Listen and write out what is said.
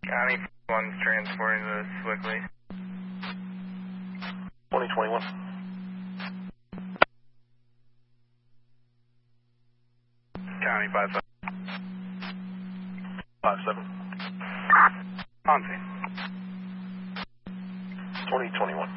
County 1's transporting this quickly. 2021. County 5-7. 5-7. On scene. 2021.